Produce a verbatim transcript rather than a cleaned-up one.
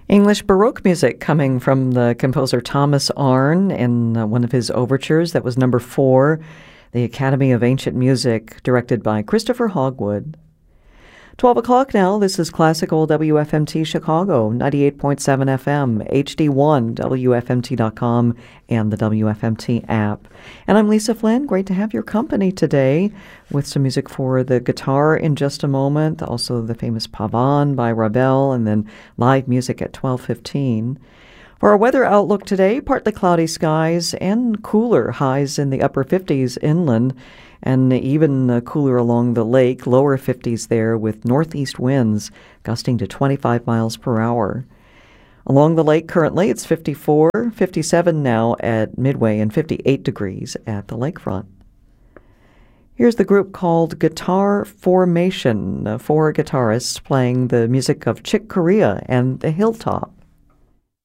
English Baroque music coming from the composer Thomas Arne in uh, one of his overtures. That was number four, the Academy of Ancient Music, directed by Christopher Hogwood. twelve o'clock now. This is Classical W F M T Chicago, ninety-eight point seven F M, H D one, W F M T dot com, and the W F M T app. And I'm Lisa Flynn. Great to have your company today with some music for the guitar in just a moment, also the famous Pavane by Ravel, and then live music at twelve fifteen. For our weather outlook today, partly cloudy skies and cooler, highs in the upper fifties inland, and even uh, cooler along the lake, lower fifties there with northeast winds gusting to twenty-five miles per hour. Along the lake currently, it's fifty-four, fifty-seven now at Midway, and fifty-eight degrees at the lakefront. Here's the group called Guitar Formation, uh, four guitarists playing the music of Chick Corea and the Hilltop.